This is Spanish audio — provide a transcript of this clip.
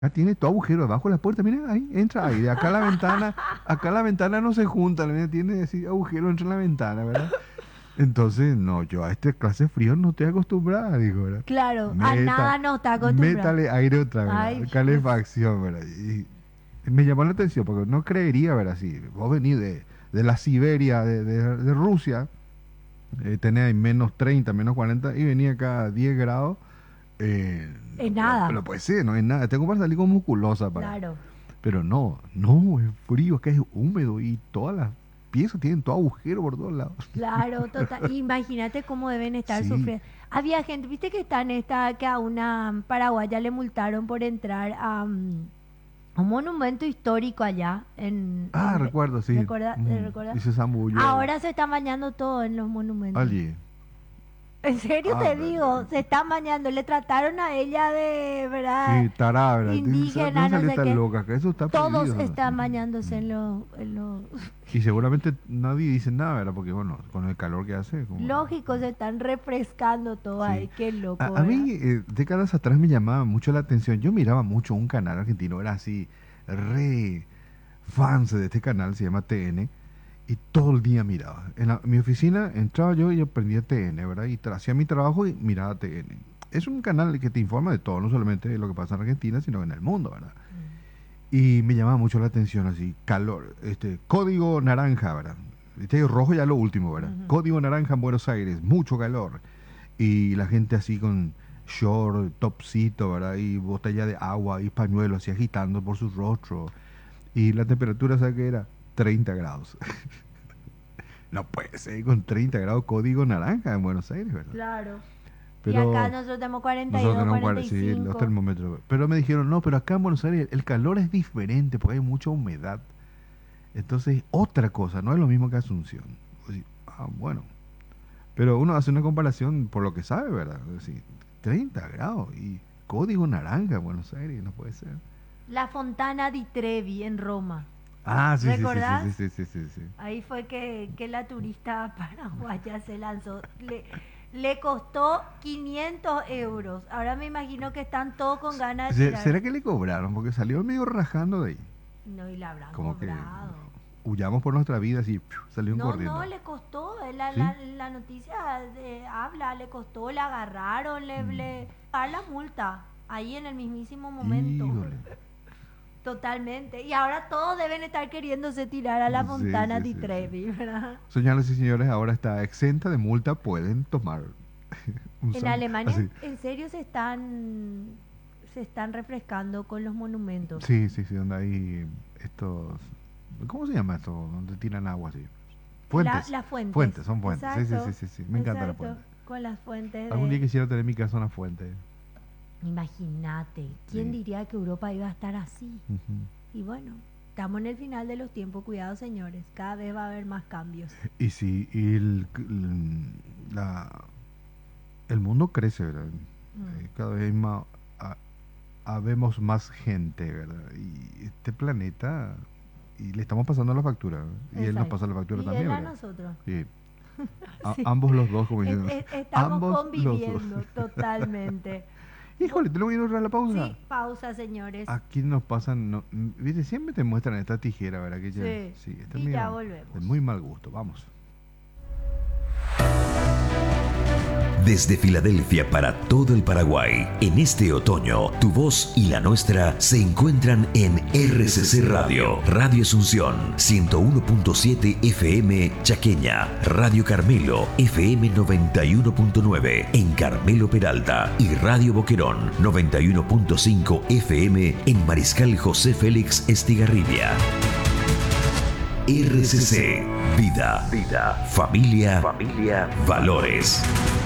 tiene todo agujero abajo de la puerta, mira, ahí entra aire. Acá la ventana no se junta, mira, tiene así agujero entre la ventana, ¿verdad? Entonces, no, yo a esta clase de frío no estoy acostumbrada, digo, ¿verdad? Claro, a nada no está acostumbrado. Métale aire otra vez, Ay, ¿verdad? Calefacción, ¿verdad? Y me llamó la atención porque no creería, ¿verdad? Si vos venís de la Siberia, de Rusia, tenés ahí menos 30, menos 40 y venía acá a 10 grados. Es nada. Pero pues sí, no es nada. Tengo para salir como musculosa para. Claro. Pero no, no, es frío, es que es húmedo y todas las piezas tienen todo agujero por todos lados. Claro, total. Imagínate cómo deben estar Sí. sufriendo. Había gente, viste que está en esta, que a una paraguaya le multaron por entrar a un monumento histórico allá Recuerdo, sí. ¿Recuerdas? Y se zambulló. Ahora se están bañando todo en los monumentos. Allí. En serio te digo, se están bañando. Le trataron a ella de, ¿verdad? Sí, tarada, ¿verdad? Indígena, No no sé tan qué. loca, que eso está Todos prohibido. están bañándose en los... Y seguramente nadie dice nada, ¿verdad? Porque, bueno, con el calor que hace. Lógico, se están refrescando todo Sí. ahí. Qué loco. A mí, décadas atrás me llamaba mucho la atención. Yo miraba mucho un canal argentino, era así, re fans de este canal, se llama TN, y todo el día miraba. Mi oficina entraba yo y aprendía TN, ¿verdad? Y hacía mi trabajo y miraba TN. Es un canal que te informa de todo, no solamente de lo que pasa en Argentina, sino en el mundo, ¿verdad? Y me llamaba mucho la atención así, calor, código naranja, ¿verdad? Rojo ya lo último, ¿verdad? Código naranja en Buenos Aires, mucho calor. Y la gente así con short, topcito, ¿verdad? Y botella de agua y pañuelo así agitando por su rostro. Y la temperatura, ¿sabes qué era? 30 grados. No puede ser con 30 grados código naranja en Buenos Aires, ¿verdad? Claro. Pero y acá nosotros tenemos 42, nosotros tenemos 45. sí, los termómetros. Pero me dijeron, no, pero acá en Buenos Aires el calor es diferente porque hay mucha humedad. Entonces, otra cosa, no es lo mismo que Asunción. Bueno. Pero uno hace una comparación por lo que sabe, ¿verdad? Es decir, 30 grados y código naranja en Buenos Aires, no puede ser. La Fontana di Trevi en Roma. Sí, ¿Recordás? sí. Ahí fue que la turista paraguaya se lanzó. Le costó 500 euros. Ahora me imagino que están todos con ganas de tirar. ¿Será que le cobraron? Porque salió medio rajando de ahí. No, y la habrán Como cobrado. que huyamos por nuestra vida así, salió corriendo. No, le costó. ¿Sí? La noticia habla, le costó, le agarraron, le pagar la multa. Ahí en el mismísimo momento. Híjole. Totalmente. Y ahora todos deben estar queriéndose tirar a la Fontana Sí, di sí. Trevi, ¿verdad? Señoras y señores, ahora está exenta de multa, pueden tomar En Alemania, así. en serio, se están refrescando con los monumentos. Sí, donde hay estos, ¿cómo se llama esto? Donde tiran agua así. Fuentes. Las fuentes. Fuentes, son fuentes. Exacto, Sí. Me encanta la exacto, fuente. con las fuentes Algún día quisiera tener en mi casa una fuente. Imagínate, ¿quién Sí. diría que Europa iba a estar así? Ujú. Y bueno, estamos en el final de los tiempos, cuidado señores, cada vez va a haber más cambios. Y sí, y el mundo crece, ¿verdad? Cada vez hay más, habemos más gente, ¿verdad? Y este planeta, y le estamos pasando la factura, ¿verdad? Y él nos Exacto. pasa la factura Y también, él a ¿verdad? nosotros. Sí. Sí. Ambos los dos, como dicen. Estamos Ambos los conviviendo dos. totalmente. Híjole, tenemos que ir a la pausa. Sí, pausa, señores. Aquí nos pasan, viste, siempre te muestran esta tijera, ¿verdad? Que Sí. esta Y es ya de volvemos. muy mal gusto, vamos. Desde Filadelfia para todo el Paraguay, en este otoño, tu voz y la nuestra se encuentran en RCC Radio, Radio Asunción, 101.7 FM Chaqueña, Radio Carmelo, FM 91.9 en Carmelo Peralta y Radio Boquerón, 91.5 FM en Mariscal José Félix Estigarribia. RCC, vida, familia, valores.